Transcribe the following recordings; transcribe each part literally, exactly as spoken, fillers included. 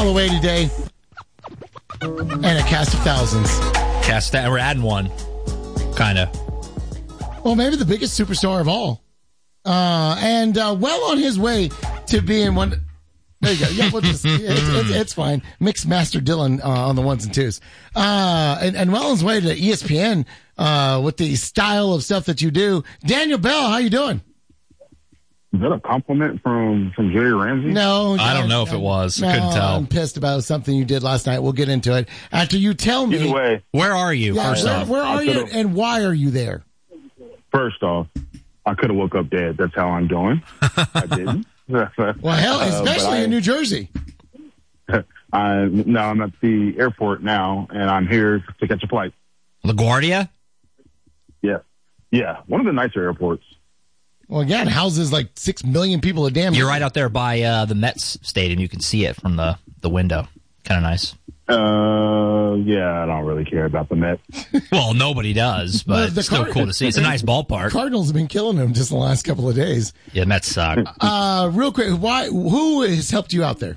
Callaway today. And a cast of thousands. Cast that. We're adding one. Kind of. Well, maybe the biggest superstar of all. Uh, and uh, well on his way to being one. There you go. Yeah, we'll just, it's, it's, it's fine. Mixed Master Dylan uh, on the ones and twos. Uh, and, and well on his way to E S P N uh, with the style of stuff that you do. Daniel Bell, how you doing? Is that a compliment from, from Jerry Ramsey? No. I don't know no, if it was. No, I couldn't tell. I'm pissed about something you did last night. We'll get into it. After you tell me. Either way. Where are you, Yeah, first where, off? where are you and why are you there? First off, I could have woke up dead. That's how I'm doing. I didn't. Well, hell, especially uh, in New Jersey. I, no, I'm at the airport now, and I'm here to catch a flight. LaGuardia? Yeah. Yeah, one of the nicer airports. Well, yeah, it houses like six million people a damn. You're right out there by uh, the Mets stadium. You can see it from the, the window. Kind of nice. Uh, yeah, I don't really care about the Mets. Well, nobody does, but Well, the it's still Card- cool to see. It's a nice ballpark. Cardinals have been killing them just in the last couple of days. Yeah, Mets suck. Uh, real quick, why? Who has helped you out there?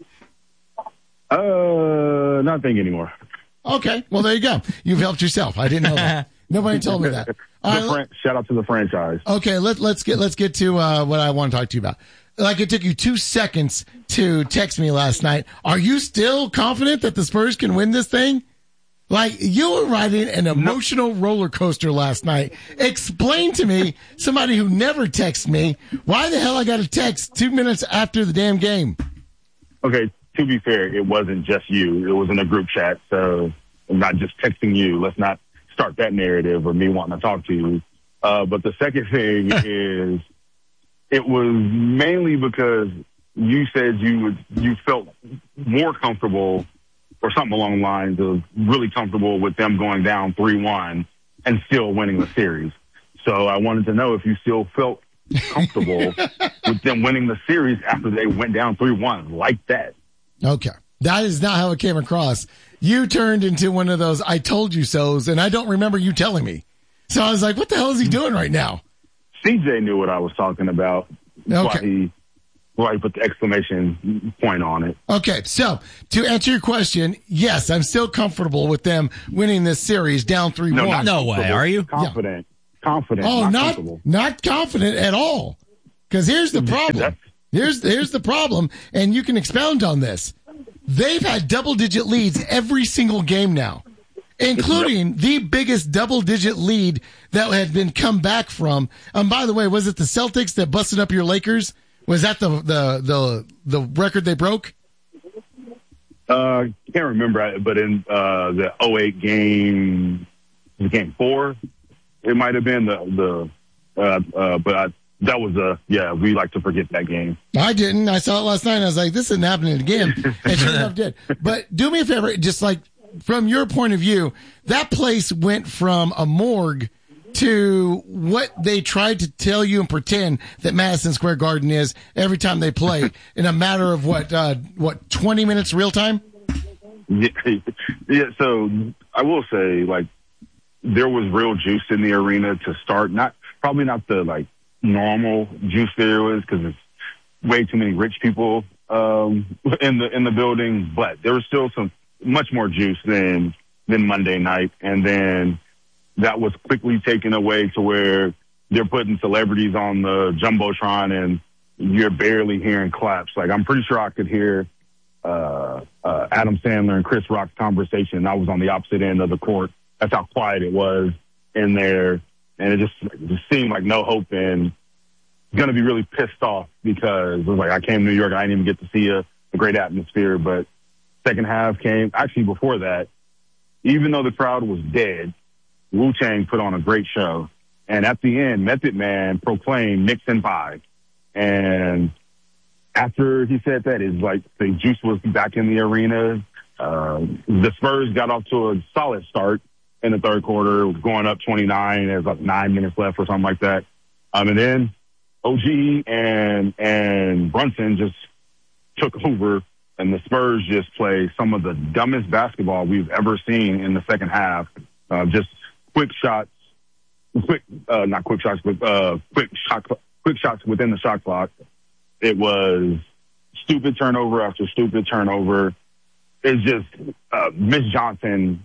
Uh, not thinking anymore. Okay, well there you go. You've helped yourself. I didn't know that. Nobody told me that. All The right, fran- shout out to the franchise. okay, let, let's get let's get to uh, what I want to talk to you about. Like it took you two seconds to text me last night. Are you still confident that the Spurs can win this thing? Like you were riding an emotional roller coaster last night. Explain to me, somebody who never texts me, why the hell I got a text two minutes after the damn game? Okay, to be fair, it wasn't just you. It was in a group chat, so I'm not just texting you. Let's not start that narrative of me wanting to talk to you. Uh, but the second thing is, it was mainly because you said you would, you felt more comfortable or something along the lines of really comfortable with them going down three one and still winning the series. So I wanted to know if you still felt comfortable with them winning the series after they went down three one like that. Okay. That is not how it came across. You turned into one of those I told you so's, and I don't remember you telling me. So I was like, what the hell is he doing right now? C J knew what I was talking about. That's Okay. why he, why he put the exclamation point on it. Okay, so to answer your question, yes, I'm still comfortable with them winning this series down three one. No, not No way, comfortable. are you? Confident. Confident. Oh, not, not comfortable. not confident at all. Because here's the problem. That's- Here's here's the problem, and you can expound on this. They've had double digit leads every single game now, including the biggest double digit lead that had been come back from. And by the way, was it the Celtics that busted up your Lakers? Was that the the the the record they broke? Uh, can't remember, but in uh, the oh eight game, game four, it might have been the the. Uh, uh, but I, that was a yeah. We like to forget that game. I didn't. I saw it last night, and I was like, this isn't happening again. And sure enough, did. But do me a favor, just like from your point of view, that place went from a morgue to what they tried to tell you and pretend that Madison Square Garden is every time they play in a matter of what, uh, what, twenty minutes real time? Yeah, yeah. So I will say, like, there was real juice in the arena to start. Not probably not the like normal juice there is because it's way too many rich people um, in the in the building, but there was still some much more juice than than Monday night, and then that was quickly taken away to where they're putting celebrities on the jumbotron, and you're barely hearing claps. Like I'm pretty sure I could hear uh, uh, Adam Sandler and Chris Rock's conversation. I was on the opposite end of the court. That's how quiet it was in there. And it just, it just seemed like no hope and going to be really pissed off because it was like I came to New York. I didn't even get to see a, a great atmosphere. But second half came, actually before that, even though the crowd was dead, Wu-Tang put on a great show. And at the end, Method Man proclaimed Nixon five. And after he said that, it's like the juice was back in the arena. Uh, the Spurs got off to a solid start in the third quarter. It was going up twenty-nine. There's like nine minutes left or something like that. Um, and then O G and and Brunson just took over, and the Spurs just played some of the dumbest basketball we've ever seen in the second half. Uh, just quick shots, quick uh, not quick shots, but uh, quick shot, quick shots within the shot clock. It was stupid turnover after stupid turnover. It's just uh, Mitch Johnson.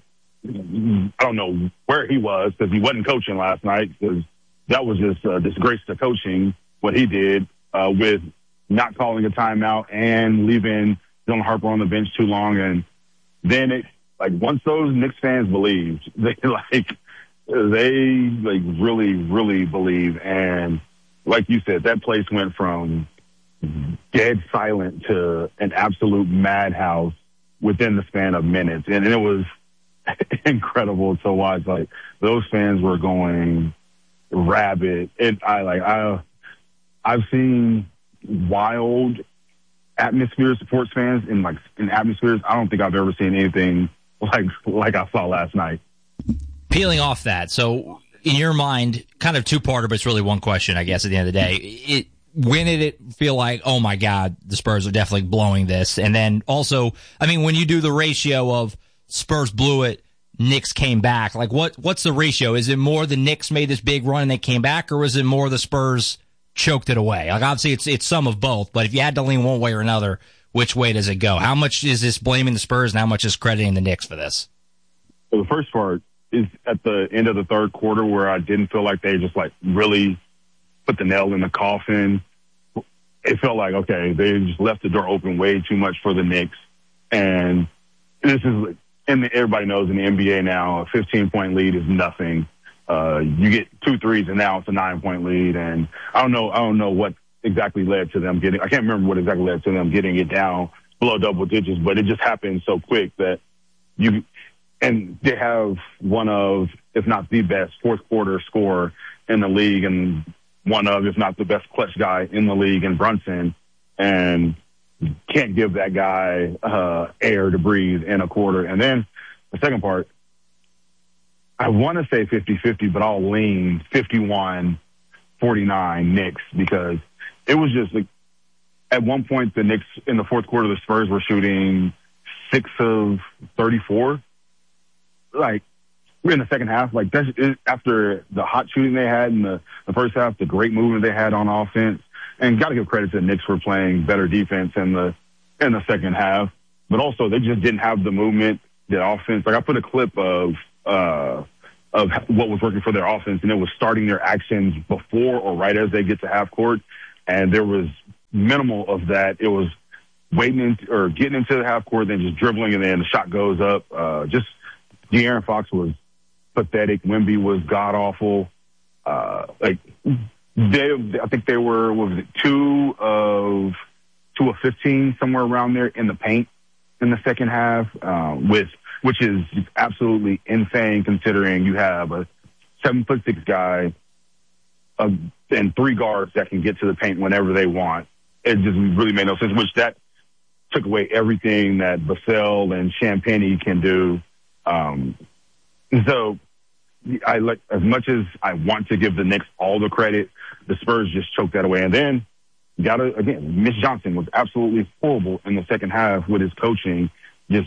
I don't know where he was because he wasn't coaching last night, because that was just a disgrace to coaching what he did uh, with not calling a timeout and leaving Dylan Harper on the bench too long. And then it, like, once those Knicks fans believed, they like, they like really, really believe. And like you said, that place went from dead silent to an absolute madhouse within the span of minutes. And it was incredible to watch. Like, those fans were going rabid. It, I like, I, I've seen wild atmosphere, sports fans in like in atmospheres. I don't think I've ever seen anything like like I saw last night. Peeling off that, so in your mind, kind of two-parter, but it's really one question, I guess, at the end of the day. It, when did it feel like, oh my God, the Spurs are definitely blowing this? And then also, I mean, when you do the ratio of Spurs blew it, Knicks came back, like what what's the ratio? Is it more the Knicks made this big run and they came back, or is it more the Spurs choked it away? Like, obviously it's it's some of both, but if you had to lean one way or another, which way does it go? How much is this blaming the Spurs and how much is crediting the Knicks for this? So the first part is at the end of the third quarter, where I didn't feel like they just like really put the nail in the coffin. It felt like, okay, they just left the door open way too much for the Knicks. And this is, and everybody knows in the N B A now, a fifteen-point lead is nothing. Uh, you get two threes, and now it's a nine-point lead. And I don't know, I don't know what exactly led to them getting. I can't remember what exactly led to them getting it down below double digits, but it just happened so quick that you. And they have one of, if not the best, fourth quarter scorer in the league, and one of, if not the best clutch guy in the league in Brunson. And can't give that guy uh, air to breathe in a quarter. And then the second part, I want to say fifty-fifty, but I'll lean fifty-one forty-nine Knicks, because it was just like, at one point the Knicks in the fourth quarter, the Spurs were shooting six of thirty-four. Like, in the second half, like that's it, after the hot shooting they had in the, the first half, the great movement they had on offense. And got to give credit to the Knicks for playing better defense in the in the second half. But also, they just didn't have the movement, the offense. Like, I put a clip of uh, of what was working for their offense, and it was starting their actions before or right as they get to half court. And there was minimal of that. It was waiting in, or getting into the half court, then just dribbling, and then the shot goes up. Uh, just De'Aaron Fox was pathetic. Wemby was god awful. Uh, like. They, I think they were, what was it, two of two of fifteen, somewhere around there in the paint in the second half, uh, with which is absolutely insane considering you have a seven foot six guy uh, and three guards that can get to the paint whenever they want. It just really made no sense. Which that took away everything that Vassell and Champagnie can do. Um, so. I like, as much as I want to give the Knicks all the credit, the Spurs just choked that away. And then, gotta again, Mitch Johnson was absolutely horrible in the second half with his coaching. Just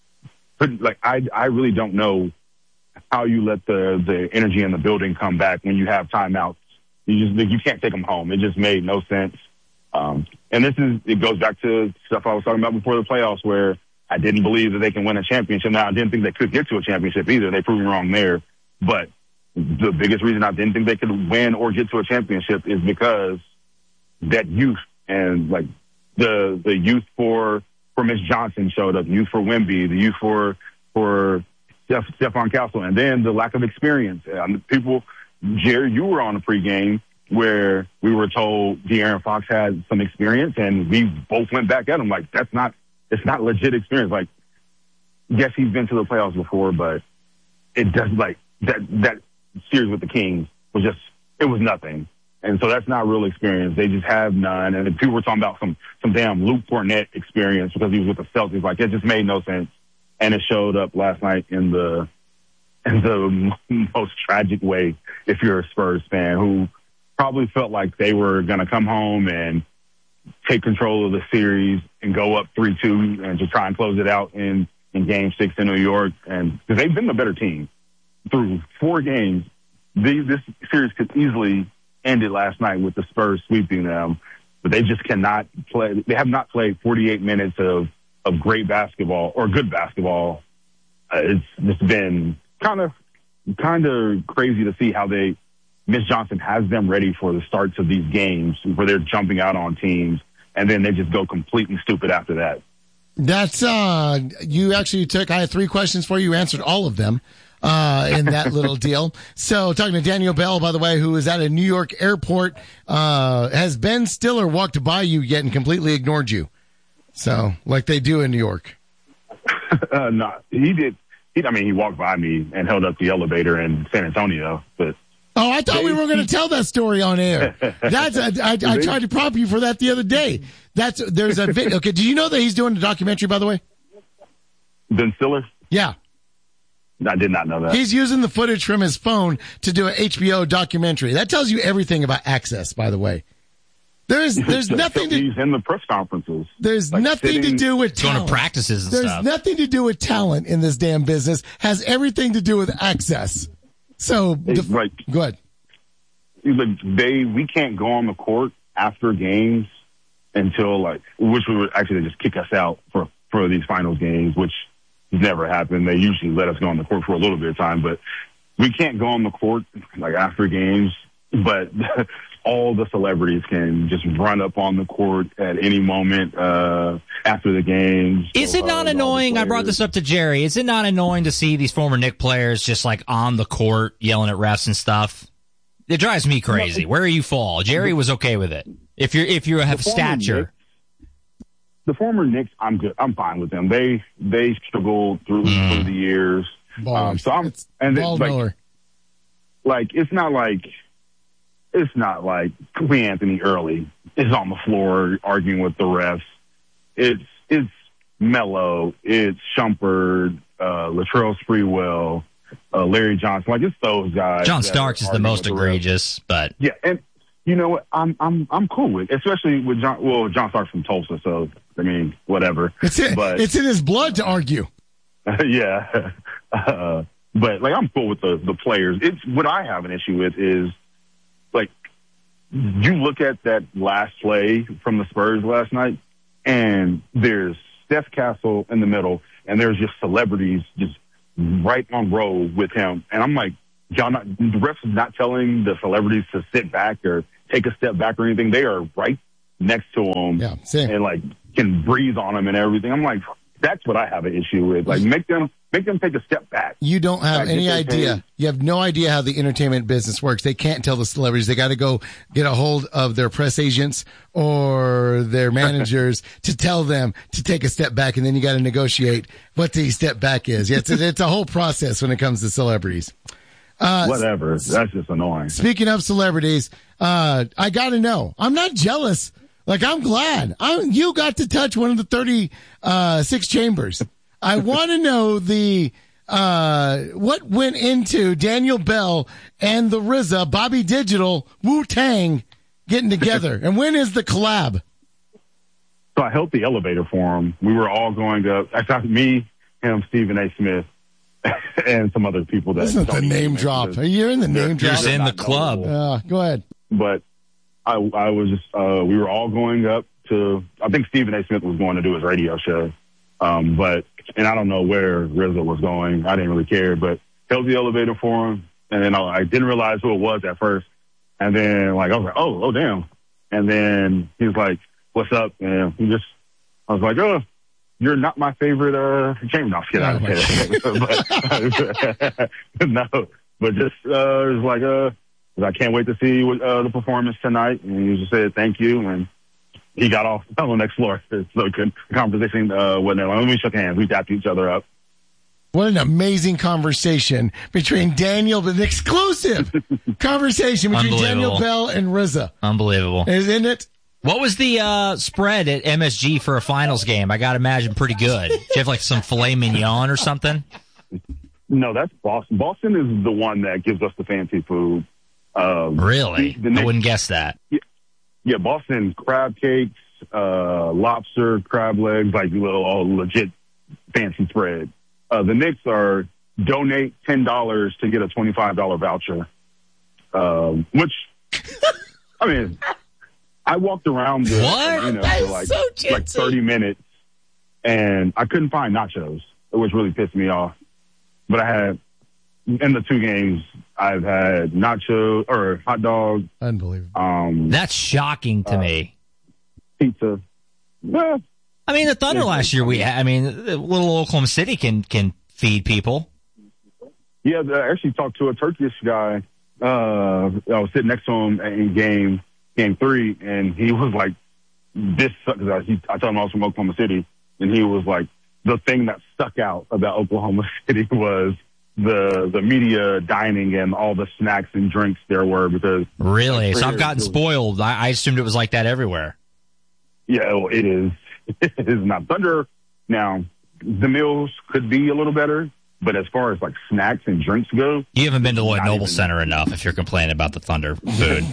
like I, I really don't know how you let the the energy in the building come back when you have timeouts. You just you can't take them home. It just made no sense. Um, and this is it goes back to stuff I was talking about before the playoffs, where I didn't believe that they can win a championship. Now I didn't think they could get to a championship either. They proved me wrong there. But the biggest reason I didn't think they could win or get to a championship is because that youth and like the the youth for for Mitch Johnson showed up, youth for Wemby, the youth for for Steph, Stephon Castle, and then the lack of experience. Um, people, Jerry, you were on a pregame where we were told De'Aaron Fox had some experience, and we both went back at him like that's not it's not legit experience. Like, yes, he's been to the playoffs before, but it does like. That that series with the Kings was just, it was nothing. And so that's not real experience. They just have none. And people were talking about some, some damn Luke Kornet experience because he was with the Celtics. Like, it just made no sense. And it showed up last night in the, in the most tragic way if you're a Spurs fan who probably felt like they were going to come home and take control of the series and go up three two and just try and close it out in, in game six in New York. And because they've been the better team. Through four games, the, this series could easily end it last night with the Spurs sweeping them. but they just cannot play. They have not played forty-eight minutes of, of great basketball or good basketball. Uh, it's just been kind of, kind of crazy to see how they, Miss Johnson has them ready for the starts of these games where they're jumping out on teams, and then they just go completely stupid after that. That's, uh, you actually took, I had three questions for you. You answered all of them, uh, in that little deal. So talking to Daniel Bell, by the way, who is at a New York airport, uh, has Ben Stiller walked by you yet and completely ignored you? So, like they do in New York. uh, no, he did. He, I mean, he walked by me and held up the elevator in San Antonio, but. Oh, I thought we were going to tell that story on air. That's a, I, I tried to prop you for that the other day. That's there's a video. Okay, do you know that he's doing a documentary, by the way? Ben Stiller? Yeah. I did not know that. He's using the footage from his phone to do an H B O documentary. That tells you everything about Access, by the way. There's there's nothing to. He's in the press conferences. There's like nothing sitting, to do with talent. Going to practices and there's stuff. There's nothing to do with talent in this damn business. Has everything to do with access. So, it's the, like, go ahead. Like they, we can't go on the court after games until like, which would actually just kick us out for for these finals games, which never happened. They usually let us go on the court for a little bit of time, but we can't go on the court like after games. But all the celebrities can just run up on the court at any moment uh, after the games. Is it not uh, annoying? I brought this up to Jerry. Is it not annoying to see these former Knicks players just like on the court yelling at refs and stuff? It drives me crazy. Where you fall? Jerry was okay with it. If you're if you have stature. Knicks, the former Knicks, I'm good. I'm fine with them. They they struggled through mm. through the years. Um, so I'm it's and ball like, miller. like it's not like. It's not like Clee Anthony Early is on the floor arguing with the refs. It's it's Melo, it's Shumpert, uh, Latrell Sprewell, uh, Larry Johnson. Like it's those guys. John Starks is the most egregious, but yeah, and you know what? I'm I'm I'm cool with, especially with John. Well, John Starks from Tulsa, so I mean, whatever. It's in, but it's in his blood to argue. yeah, uh, but like I'm cool with the the players. It's what I have an issue with is. Like, you look at that last play from the Spurs last night, and there's Steph Castle in the middle, and there's just celebrities just right on row with him. And I'm like, y'all not, the refs is not telling the celebrities to sit back or take a step back or anything. They are right next to him yeah, same. and, like, can breathe on him and everything. I'm like, that's what I have an issue with. Like, make them make them take a step back. You don't have any idea. Paid. You have no idea how the entertainment business works. They can't tell the celebrities. They got to go get a hold of their press agents or their managers to tell them to take a step back, and then you got to negotiate what the step back is. Yeah, it's a, it's a whole process when it comes to celebrities. Uh, Whatever. That's just annoying. Speaking of celebrities, uh, I got to know. I'm not jealous. Like, I'm glad I'm, you got to touch one of the thirty-six uh, chambers. I want to know the uh, what went into Daniel Bell and the R Z A, Bobby Digital, Wu-Tang getting together. And when is the collab? So I held the elevator for him. We were all going up. I thought me, him, Stephen A. Smith, and some other people. That Isn't the name drop? Are you in the name drop? You're in the club. Uh, go ahead. But I, I was just, uh, we were all going up to, I think Stephen A. Smith was going to do his radio show. Um, but, and I don't know where R Z A was going. I didn't really care, but held the elevator for him. And then I, I didn't realize who it was at first. And then like, I was like, oh, oh, damn. And then he was like, what's up? And he just, I was like, oh, you're not my favorite, uh, chamber. No, get out of here. No, but just, uh, it was like, uh, I can't wait to see what, uh, the performance tonight. And he just said, thank you. And he got off on the next floor. So the conversation, uh, wasn't there long. We shook hands. We tapped each other up. What an amazing conversation between Daniel, an exclusive conversation between Daniel Bell and R Z A. Unbelievable. Isn't it? What was the uh, spread at M S G for a finals game? I got to imagine pretty good. Do you have like some filet mignon or something? No, that's Boston. Boston is the one that gives us the fancy food. Um, really? The, the I wouldn't guess that. Yeah, yeah, Boston crab cakes, uh, lobster, crab legs, like little all legit fancy spread. Uh, the Knicks are donate ten dollars to get a twenty-five dollars voucher, um, which, I mean, I walked around the What? arena That for is like, so like chintzy. thirty minutes, and I couldn't find nachos, which really pissed me off. But I had, in the two games, I've had nacho or hot dog, Unbelievable. um, That's shocking to Uh, me. pizza. Yeah, I mean, the Thunder yeah, last year, we had, I mean, the little Oklahoma City can can feed people. yeah. I actually talked to a Turkish guy. Uh, I was sitting next to him in game game three, and he was like, "This sucks." I, he, I told him I was from Oklahoma City, and he was like, "The thing that stuck out about Oklahoma City was the the media dining and all the snacks and drinks there were because Really? like, So I've gotten it was- spoiled. I, I assumed it was like that everywhere. Yeah, well, it is. It is not. Thunder, now, the meals could be a little better, but as far as like snacks and drinks go, You haven't been to Lloyd Not Noble even- Center enough if you're complaining about the Thunder food.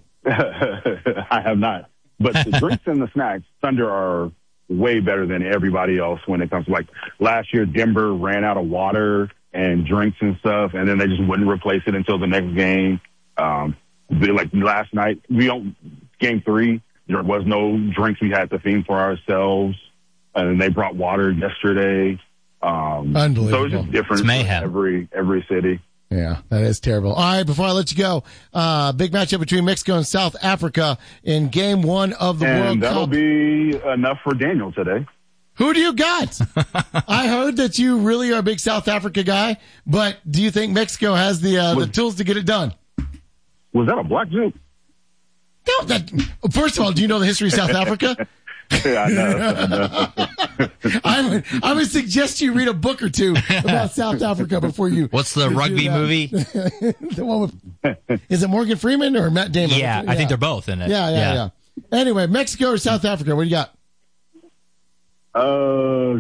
I have not. But the drinks and the snacks, Thunder are way better than everybody else when it comes to like last year, Denver ran out of water and drinks and stuff, and then they just wouldn't replace it until the next game. Um, they, like last night, we don't, game three, there was no drinks. We had to feed for ourselves, and they brought water yesterday. Um, Unbelievable. So it's just different It's mayhem. for every every city. Yeah, that is terrible. All right, before I let you go, uh, big matchup between Mexico and South Africa in game one of the World And that'll Cup. be enough for Daniel today. Who do you got? I heard that you really are a big South Africa guy, but do you think Mexico has the uh, the Was- tools to get it done? Was that a black joke? No, that, first of all, do you know the history of South Africa? Yeah, I know. I know. I would, I would suggest you read a book or two about South Africa before you. What's the do rugby that. movie? The one with, is it Morgan Freeman or Matt Damon? Yeah, I think they're both in it. Yeah, yeah, yeah, Anyway, Mexico or South Africa? What do you got? Uh,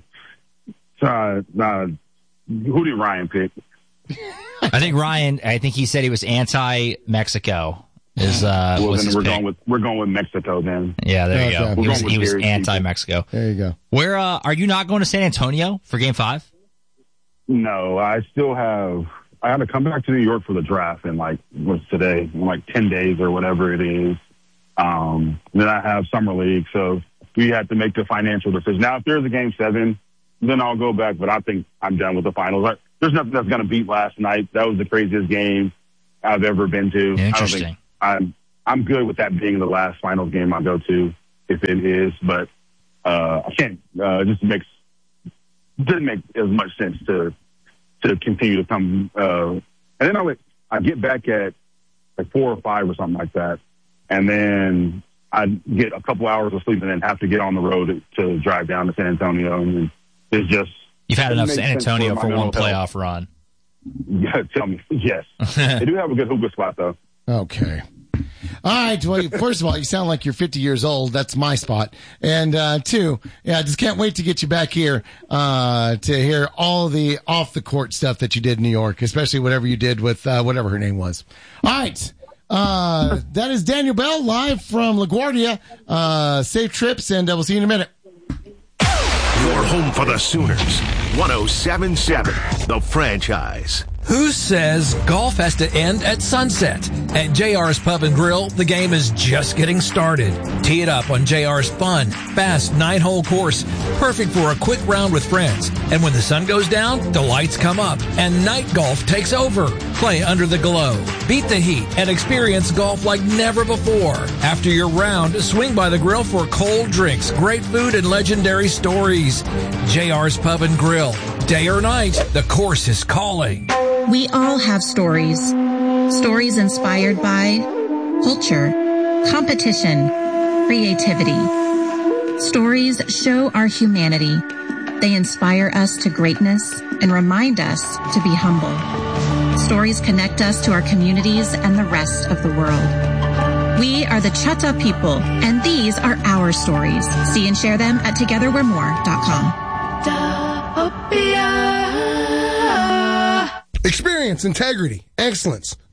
uh, uh, who did Ryan pick? I think Ryan, I think he said he was anti-Mexico. Is uh, Well, was then his we're pick. going with we're going with Mexico then. Yeah, there you Okay. go. We're He was, going with he was Gary's anti-Mexico. There you go. Where uh, are you not going to San Antonio for Game Five? No, I still have. I had to come back to New York for the draft in like what's today, in like ten days or whatever it is. Um, then I have summer league, so we had to make the financial decision. Now, if there's a game seven, then I'll go back. But I think I'm done with the finals. I, there's nothing that's going to beat last night. That was the craziest game I've ever been to. I don't Interesting. think I'm I'm good with that being the last finals game I go to, if it is. But uh, I can't. Uh, it just makes doesn't make as much sense to to continue to come. Uh, and then I would I get back at like four or five or something like that, and then I'd get a couple hours of sleep and then have to get on the road to, to drive down to San Antonio. And it's just You've had it enough makes San sense Antonio my for one mental health. playoff run. Yeah, tell me. Yes. They do have a good hookah spot, though. Okay. All right. Well, first of all, you sound like you're fifty years old. That's my spot. And uh, two, yeah, I just can't wait to get you back here uh, to hear all the off the court stuff that you did in New York, especially whatever you did with uh, whatever her name was. All right. Uh, that is Daniel Bell live from LaGuardia. Uh, safe trips, and uh, we'll see you in a minute. Your home for the Sooners. one oh seven point seven, The Franchise. Who says golf has to end at sunset? At J R's Pub and Grill, the game is just getting started. Tee it up on J R's fun, fast nine-hole course, perfect for a quick round with friends. And when the sun goes down, the lights come up, and night golf takes over. Play under the glow, beat the heat, and experience golf like never before. After your round, swing by the grill for cold drinks, great food, and legendary stories. J R's Pub and Grill. Day or night, the course is calling. We all have stories. Stories inspired by culture, competition, creativity. Stories show our humanity. They inspire us to greatness and remind us to be humble. Stories connect us to our communities and the rest of the world. We are the Chata people, and these are our stories. See and share them at together we're more dot com. Experience, integrity, excellence. Those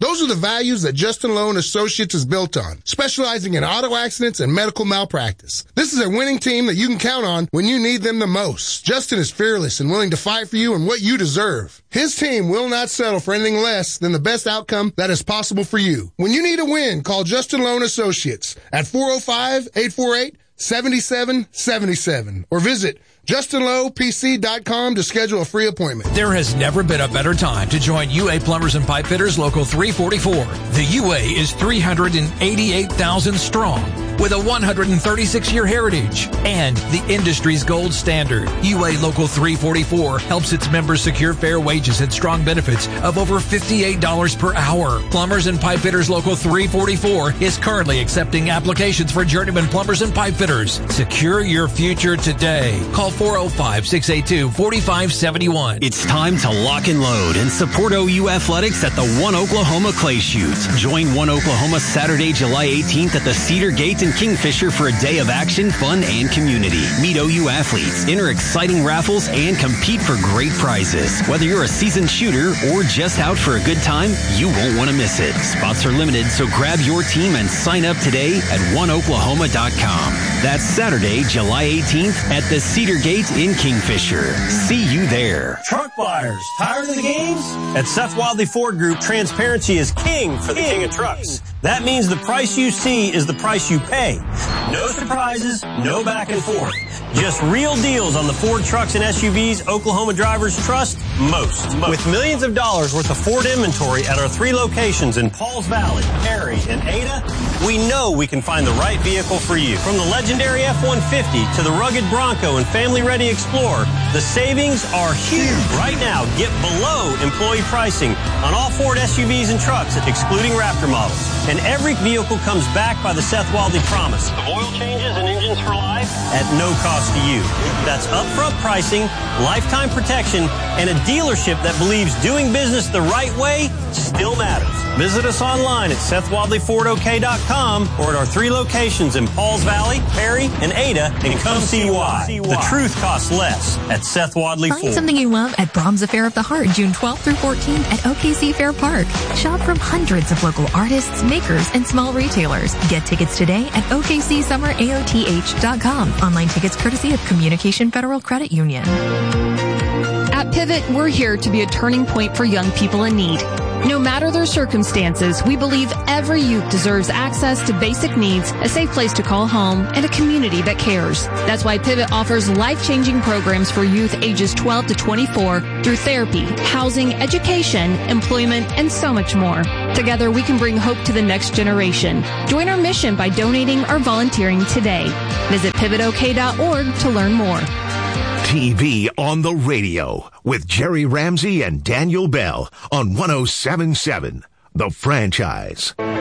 Those are the values that Justin Lowe and Associates is built on, specializing in auto accidents and medical malpractice. This is a winning team that you can count on when you need them the most. Justin is fearless and willing to fight for you and what you deserve. His team will not settle for anything less than the best outcome that is possible for you. When you need a win, call Justin Lowe and Associates at four oh five, eight four eight, seven seven seven seven or visit Justin Lowe P C dot com to schedule a free appointment. There has never been a better time to join U A Plumbers and Pipe Fitters Local three forty-four. The U A is three hundred eighty-eight thousand strong with a one hundred thirty-six year heritage and the industry's gold standard. U A Local three forty-four helps its members secure fair wages and strong benefits of over fifty-eight dollars per hour. Plumbers and Pipe Fitters Local three forty-four is currently accepting applications for journeyman plumbers and pipe fitters. Secure your future today. Call four oh five, six eight two, four five seven one. It's time to lock and load and support O U Athletics at the One Oklahoma Clay Shoot. Join One Oklahoma Saturday, July eighteenth at the Cedar Gate in Kingfisher for a day of action, fun, and community. Meet O U athletes, enter exciting raffles, and compete for great prizes. Whether you're a seasoned shooter or just out for a good time, you won't want to miss it. Spots are limited, so grab your team and sign up today at one oklahoma dot com. That's Saturday, July eighteenth at the Cedar Gate in Kingfisher. See you there. Truck buyers, tired of the games? At Seth Wadley Ford Group, transparency is king for the king of trucks. That means the price you see is the price you pay. No surprises, no back and forth. Just real deals on the Ford trucks and S U Vs Oklahoma drivers trust most. most. With millions of dollars worth of Ford inventory at our three locations in Pauls Valley, Perry, and Ada, we know we can find the right vehicle for you. From the legendary F one fifty to the rugged Bronco and family-ready Explorer, the savings are huge. Right now, get below employee pricing on all Ford S U Vs and trucks, excluding Raptor models. And every vehicle comes back by the Seth Wadley promise of oil changes and engines for life at no cost to you. That's upfront pricing, lifetime protection, and a dealership that believes doing business the right way still matters. Visit us online at Seth Wadley Ford O K dot com or at our three locations in Pauls Valley, Perry, and Ada, and come see why. The truth costs less at Seth Wadley Ford. Find something you love at Brahms Affair of the Heart, June twelfth through fourteenth at O K C Fair Park. Shop from hundreds of local artists, makers, and small retailers. Get tickets today at O K C Summer A O T H dot com. Online tickets courtesy of Communication Federal Credit Union. At Pivot, we're here to be a turning point for young people in need. No matter their circumstances, we believe every youth deserves access to basic needs, a safe place to call home, and a community that cares. That's why Pivot offers life-changing programs for youth ages twelve to twenty-four through therapy, housing, education, employment, and so much more. Together, we can bring hope to the next generation. Join our mission by donating or volunteering today. Visit pivot O K dot org to learn more. T V on the radio with Jerry Ramsey and Daniel Bell on one oh seven point seven The Franchise.